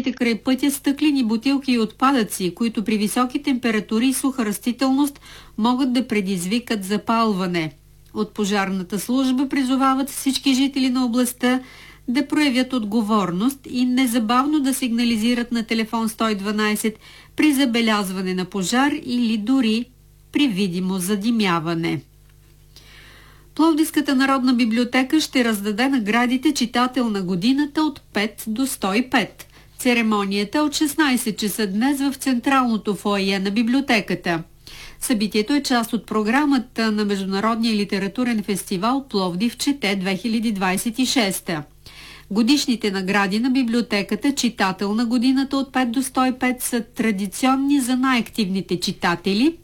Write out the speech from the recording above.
оставените край пътя стъклени бутилки и отпадъци, които при високи температури и суха растителност могат да предизвикат запалване. От пожарната служба призовават всички жители на областта да проявят отговорност и незабавно да сигнализират на телефон 112 при забелязване на пожар или дори при видимо задимяване. Пловдивската народна библиотека ще раздаде наградите Читател на годината от 5 до 105. Церемонията от 16 часа днес в централното фоайе на библиотеката. Събитието е част от програмата на Международния литературен фестивал Пловдив чете 2026. Годишните награди на библиотеката Читател на годината от 5 до 105 са традиционни за най-активните читатели